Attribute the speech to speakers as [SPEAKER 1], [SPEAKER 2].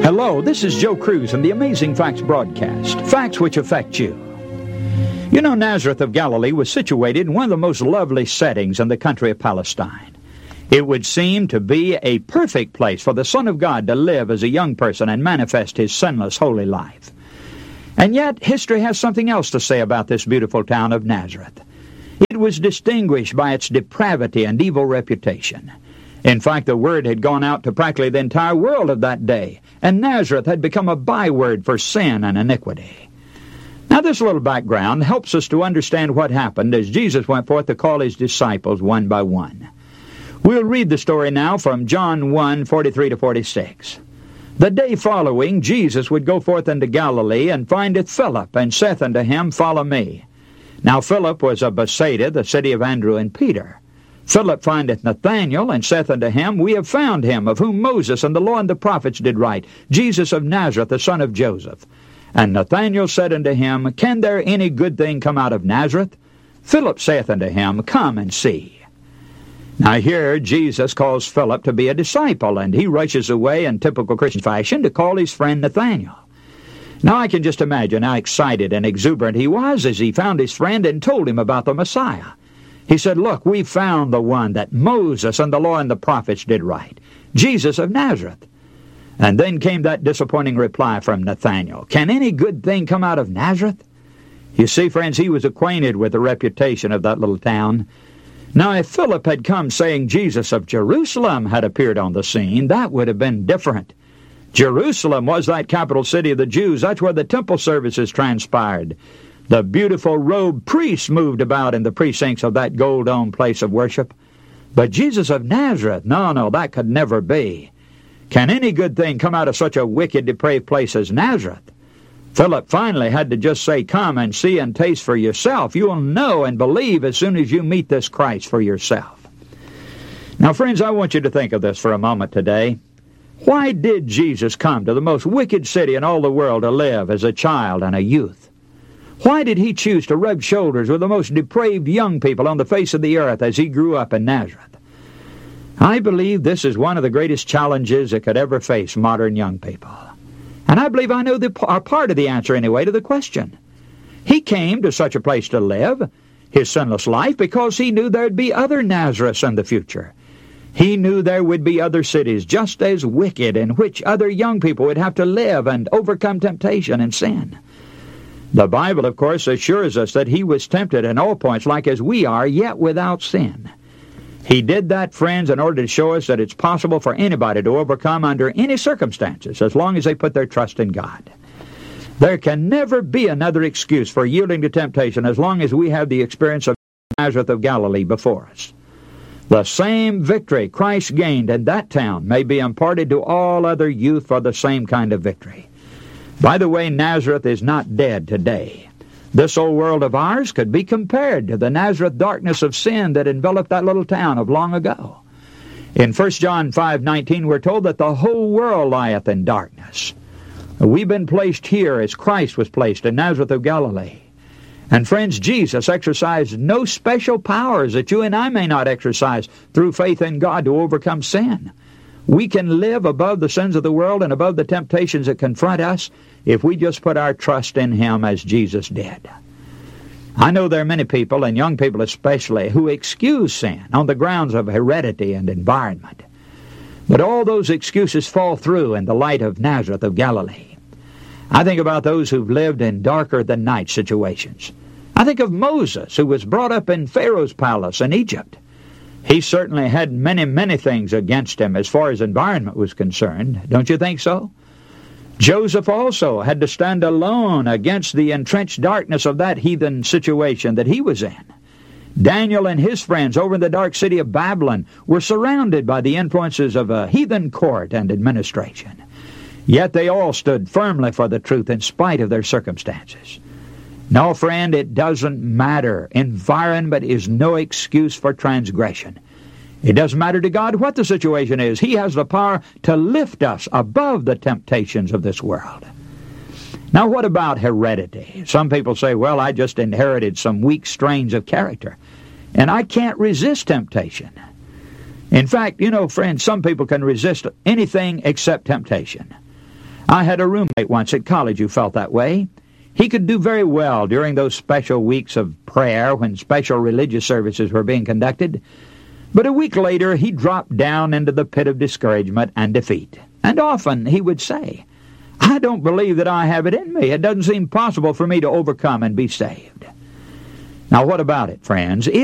[SPEAKER 1] Hello, this is Joe Cruz from the Amazing Facts broadcast. Facts which affect you. You know, Nazareth of Galilee was situated in one of the most lovely settings in the country of Palestine. It would seem to be a perfect place for the Son of God to live as a young person and manifest his sinless, holy life. And yet, history has something else to say about this beautiful town of Nazareth. It was distinguished by its depravity and evil reputation. In fact, the word had gone out to practically the entire world of that day, and Nazareth had become a byword for sin and iniquity. Now, this little background helps us to understand what happened as Jesus went forth to call his disciples one by one. We'll read the story now from John 1:43-46. The day following, Jesus would go forth into Galilee, and findeth Philip, and saith unto him, Follow me. Now Philip was of Bethsaida, the city of Andrew and Peter. Philip findeth Nathanael, and saith unto him, We have found him, of whom Moses and the law and the prophets did write, Jesus of Nazareth, the son of Joseph. And Nathanael said unto him, Can there any good thing come out of Nazareth? Philip saith unto him, Come and see. Now here Jesus calls Philip to be a disciple, and he rushes away in typical Christian fashion to call his friend Nathanael. Now I can just imagine how excited and exuberant he was as he found his friend and told him about the Messiah. He said, Look, we found the one that Moses and the law and the prophets did write, Jesus of Nazareth. And then came that disappointing reply from Nathanael, Can any good thing come out of Nazareth? You see, friends, he was acquainted with the reputation of that little town. Now, if Philip had come saying Jesus of Jerusalem had appeared on the scene, that would have been different. Jerusalem was that capital city of the Jews. That's where the temple services transpired. The beautiful robed priests moved about in the precincts of that gold-domed place of worship. But Jesus of Nazareth, no, that could never be. Can any good thing come out of such a wicked, depraved place as Nazareth? Philip finally had to just say, Come and see and taste for yourself. You will know and believe as soon as you meet this Christ for yourself. Now, friends, I want you to think of this for a moment today. Why did Jesus come to the most wicked city in all the world to live as a child and a youth? Why did he choose to rub shoulders with the most depraved young people on the face of the earth as he grew up in Nazareth? I believe this is one of the greatest challenges that could ever face modern young people. And I believe I know a part of the answer anyway to the question. He came to such a place to live his sinless life because he knew there'd be other Nazareths in the future. He knew there would be other cities just as wicked in which other young people would have to live and overcome temptation and sin. The Bible, of course, assures us that he was tempted in all points like as we are, yet without sin. He did that, friends, in order to show us that it's possible for anybody to overcome under any circumstances as long as they put their trust in God. There can never be another excuse for yielding to temptation as long as we have the experience of Nazareth of Galilee before us. The same victory Christ gained in that town may be imparted to all other youth for the same kind of victory. By the way, Nazareth is not dead today. This old world of ours could be compared to the Nazareth darkness of sin that enveloped that little town of long ago. In 1 John 5:19, we're told that the whole world lieth in darkness. We've been placed here as Christ was placed in Nazareth of Galilee. And friends, Jesus exercised no special powers that you and I may not exercise through faith in God to overcome sin. We can live above the sins of the world and above the temptations that confront us if we just put our trust in Him as Jesus did. I know there are many people, and young people especially, who excuse sin on the grounds of heredity and environment. But all those excuses fall through in the light of Nazareth of Galilee. I think about those who've lived in darker-than-night situations. I think of Moses, who was brought up in Pharaoh's palace in Egypt. He certainly had many things against him as far as environment was concerned. Don't you think so? Joseph also had to stand alone against the entrenched darkness of that heathen situation that he was in. Daniel and his friends over in the dark city of Babylon were surrounded by the influences of a heathen court and administration. Yet they all stood firmly for the truth in spite of their circumstances. No, friend, it doesn't matter. Environment is no excuse for transgression. It doesn't matter to God what the situation is. He has the power to lift us above the temptations of this world. Now, what about heredity? Some people say, well, I just inherited some weak strains of character, and I can't resist temptation. In fact, you know, friends, some people can resist anything except temptation. I had a roommate once at college who felt that way. He could do very well during those special weeks of prayer when special religious services were being conducted, but a week later he dropped down into the pit of discouragement and defeat. And often he would say, "I don't believe that I have it in me. It doesn't seem possible for me to overcome and be saved." Now what about it, friends?